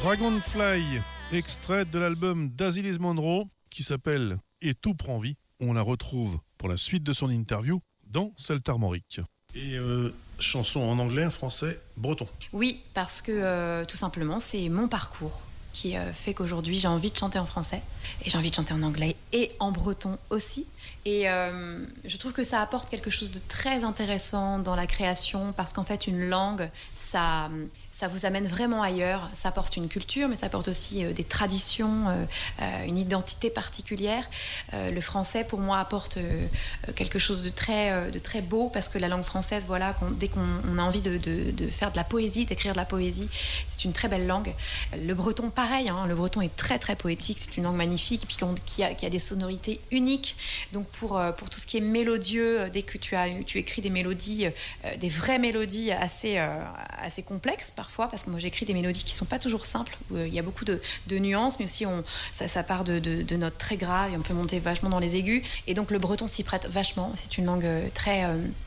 Dragonfly, extrait de l'album d'Azilis Monroe qui s'appelle Et tout prend vie. On la retrouve pour la suite de son interview dans Celtes Armoriques. Et chanson en anglais, en français, breton. Oui, parce que tout simplement, c'est mon parcours qui fait qu'aujourd'hui, j'ai envie de chanter en français et j'ai envie de chanter en anglais et en breton aussi. Et je trouve que ça apporte quelque chose de très intéressant dans la création parce qu'en fait, une langue, ça vous amène vraiment ailleurs. Ça apporte une culture, mais ça apporte aussi des traditions, une identité particulière. Le français, pour moi, apporte quelque chose de très beau parce que la langue française, voilà, dès qu'on a envie de faire de la poésie, d'écrire de la poésie, c'est une très belle langue. Le breton, pareil, hein, le breton est très très poétique. C'est une langue magnifique et puis qui a des sonorités uniques. Donc pour tout ce qui est mélodieux, dès que tu écris des mélodies, des vraies mélodies assez complexes parfois, parce que moi j'écris des mélodies qui sont pas toujours simples, où il y a beaucoup de nuances, mais aussi ça part de notes très graves et on peut monter vachement dans les aigus. Et donc le breton s'y prête vachement. C'est une langue très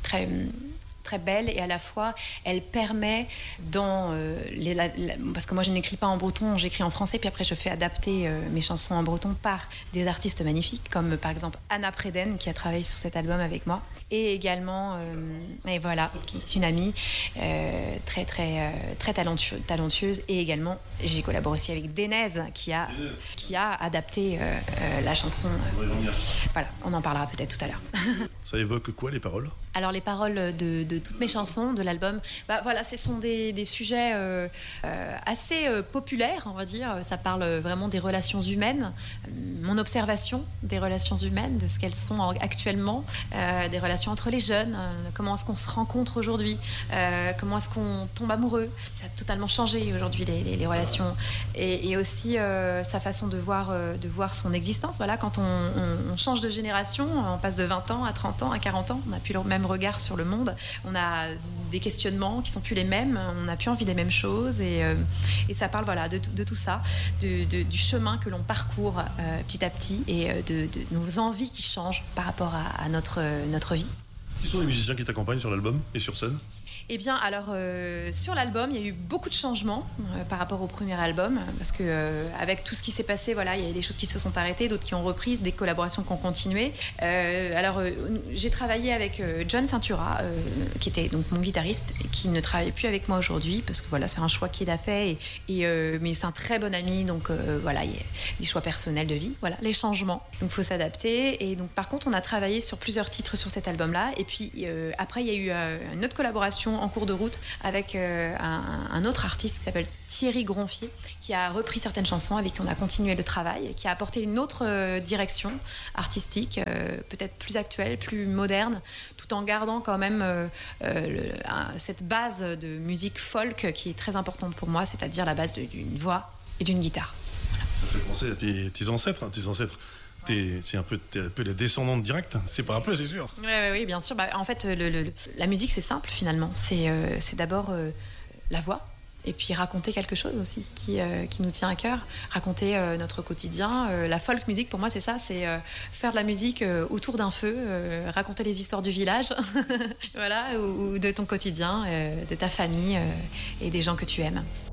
belle et à la fois elle permet parce que moi je n'écris pas en breton, j'écris en français puis après je fais adapter mes chansons en breton par des artistes magnifiques comme par exemple Anna Preden qui a travaillé sur cet album avec moi et également et voilà, qui est une amie très talentueuse et également j'ai collaboré aussi avec Denez qui a adapté la chanson. Voilà, on en parlera peut-être tout à l'heure. Ça évoque quoi les paroles ? Alors les paroles de toutes mes chansons de l'album, voilà, ce sont des sujets assez populaires, on va dire. Ça parle vraiment des relations humaines, mon observation des relations humaines, de ce qu'elles sont actuellement, des relations entre les jeunes, comment est-ce qu'on se rencontre aujourd'hui, comment est-ce qu'on tombe amoureux. Ça a totalement changé aujourd'hui les relations et aussi sa façon de voir son existence. Voilà, quand on change de génération, on passe de 20 ans à 30 ans, à 40 ans, on n'a plus le même regard sur le monde, on a des questionnements qui sont plus les mêmes, on n'a plus envie des mêmes choses et ça parle voilà, de tout ça, du chemin que l'on parcourt petit à petit et de nos envies qui changent par rapport à notre vie. Qui sont les musiciens qui t'accompagnent sur l'album et sur scène ? Eh bien, alors, sur l'album, il y a eu beaucoup de changements par rapport au premier album, parce que avec tout ce qui s'est passé, voilà, il y a des choses qui se sont arrêtées, d'autres qui ont repris, des collaborations qui ont continué. J'ai travaillé avec John Cintura, qui était donc mon guitariste, et qui ne travaille plus avec moi aujourd'hui, parce que voilà, c'est un choix qu'il a fait, mais c'est un très bon ami, donc voilà, il y a des choix personnels de vie, voilà, les changements. Donc, il faut s'adapter. Et donc, par contre, on a travaillé sur plusieurs titres sur cet album-là, et puis après, il y a eu une autre collaboration en cours de route avec un autre artiste qui s'appelle Thierry Gronfier qui a repris certaines chansons avec qui on a continué le travail, qui a apporté une autre direction artistique peut-être plus actuelle, plus moderne, tout en gardant quand même cette base de musique folk qui est très importante pour moi, c'est-à-dire la base d'une voix et d'une guitare. Voilà. Ça fait penser à tes ancêtres, hein, c'est un peu les descendants directs, c'est pas un peu, c'est sûr. Oui, bien sûr. En fait, la musique, c'est simple finalement. C'est d'abord la voix, et puis raconter quelque chose aussi qui nous tient à cœur. Raconter notre quotidien. La folk music, pour moi, c'est ça, c'est faire de la musique autour d'un feu, raconter les histoires du village, voilà, ou de ton quotidien, de ta famille et des gens que tu aimes.